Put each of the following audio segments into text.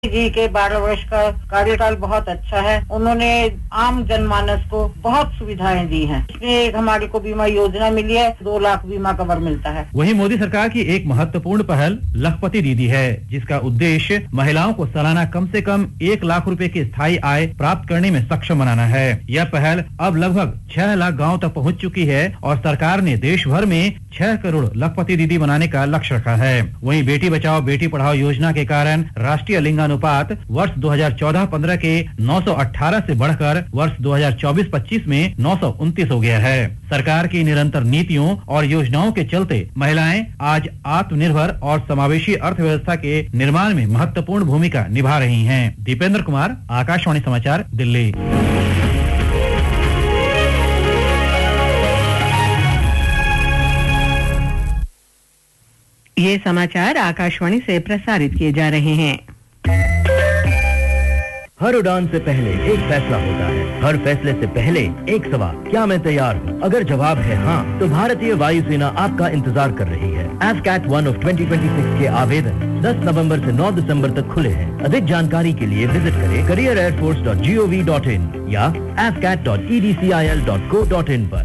जी के 12 वर्ष का कार्यकाल बहुत अच्छा है। उन्होंने आम जनमानस को बहुत सुविधाएं दी हैं। इसमें एक हमारे को बीमा योजना मिली है, 2 लाख बीमा कवर मिलता है। वहीं मोदी सरकार की एक महत्वपूर्ण पहल लखपति दीदी है, जिसका उद्देश्य महिलाओं को सालाना कम से कम 1 लाख रुपए की स्थायी आय प्राप्त करने में सक्षम बनाना है। यह पहल अब लगभग 6 लाख गाँव तक पहुँच चुकी है और सरकार ने देश भर में 6 करोड़ लखपति दीदी बनाने का लक्ष्य रखा है। वहीं बेटी बचाओ बेटी पढ़ाओ योजना के कारण राष्ट्रीय लिंगानुपात वर्ष 2014-15 के 918 से बढ़कर वर्ष 2024-25 में 929 हो गया है। सरकार की निरंतर नीतियों और योजनाओं के चलते महिलाएं आज आत्मनिर्भर और समावेशी अर्थव्यवस्था के निर्माण में महत्वपूर्ण भूमिका निभा रही हैं। दीपेंद्र कुमार, आकाशवाणी समाचार, दिल्ली। ये समाचार आकाशवाणी से प्रसारित किए जा रहे हैं। हर उड़ान से पहले एक फैसला होता है, हर फैसले से पहले एक सवाल, क्या मैं तैयार हूँ? अगर जवाब है हाँ, तो भारतीय वायुसेना आपका इंतजार कर रही है। AFCAT 1 of 2026 के आवेदन 10 नवंबर से 9 दिसंबर तक खुले हैं। अधिक जानकारी के लिए विजिट करें careerairforce.gov.in या afcat.edcil.co.in पर।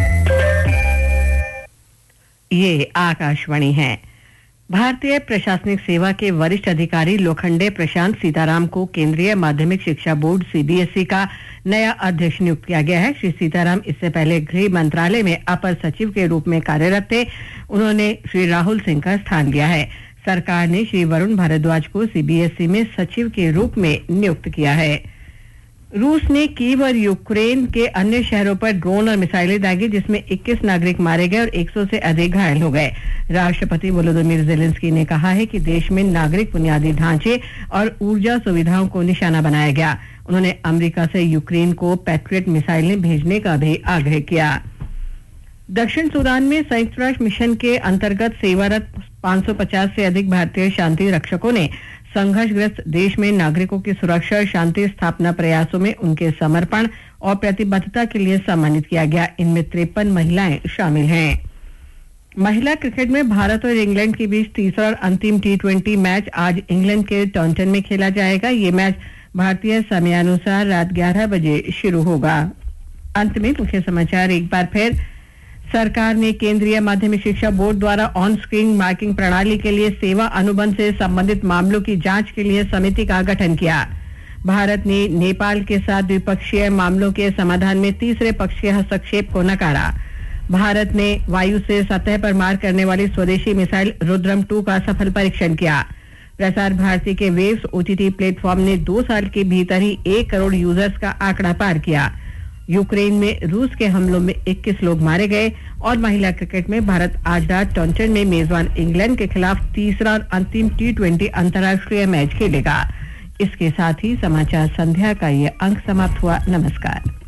ये आकाशवाणी है। भारतीय प्रशासनिक सेवा के वरिष्ठ अधिकारी लोखंडे प्रशांत सीताराम को केंद्रीय माध्यमिक शिक्षा बोर्ड CBSE का नया अध्यक्ष नियुक्त किया गया है। श्री सीताराम इससे पहले गृह मंत्रालय में अपर सचिव के रूप में कार्यरत थे। उन्होंने श्री राहुल सिंह का स्थान लिया है। सरकार ने श्री वरुण भारद्वाज को CBSE में सचिव के रूप में नियुक्त किया है। रूस ने कीव और यूक्रेन के अन्य शहरों पर ड्रोन और मिसाइलें दागी, जिसमें 21 नागरिक मारे गए और 100 से अधिक घायल हो गए। राष्ट्रपति वोलोदिमीर ज़ेलेंस्की ने कहा है कि देश में नागरिक बुनियादी ढांचे और ऊर्जा सुविधाओं को निशाना बनाया गया। उन्होंने अमेरिका से यूक्रेन को पैट्रियट मिसाइलें भेजने का भी आग्रह किया। दक्षिण सूडान में संयुक्त राष्ट्र मिशन के अंतर्गत सेवारत 550 से अधिक भारतीय शांति रक्षकों ने संघर्षग्रस्त देश में नागरिकों की सुरक्षा और शांति स्थापना प्रयासों में उनके समर्पण और प्रतिबद्धता के लिए सम्मानित किया गया। इनमें 53 महिलाएं शामिल हैं। महिला क्रिकेट में भारत और इंग्लैंड के बीच तीसरा और अंतिम T20 मैच आज इंग्लैंड के टॉन्टन में खेला जाएगा। ये मैच भारतीय समयानुसार रात 11 बजे शुरू होगा। अंत में मुख्य समाचार एक बार फिर। सरकार ने केंद्रीय माध्यमिक शिक्षा बोर्ड द्वारा ऑन स्क्रीन मार्किंग प्रणाली के लिए सेवा अनुबंध से संबंधित मामलों की जांच के लिए समिति का गठन किया। भारत ने नेपाल के साथ द्विपक्षीय मामलों के समाधान में तीसरे पक्षीय हस्तक्षेप को नकारा। भारत ने वायु से सतह पर मार करने वाली स्वदेशी मिसाइल रुद्रम 2 का सफल परीक्षण किया। प्रसार भारती के वेव्स OTT प्लेटफॉर्म ने 2 साल के भीतर ही 1 करोड़ यूजर्स का आंकड़ा पार किया। यूक्रेन में रूस के हमलों में 21 लोग मारे गए। और महिला क्रिकेट में भारत आज रात टॉन्टन में मेजबान इंग्लैंड के खिलाफ तीसरा और अंतिम T20 अंतर्राष्ट्रीय मैच खेलेगा। इसके साथ ही समाचार संध्या का ये अंक समाप्त हुआ। नमस्कार।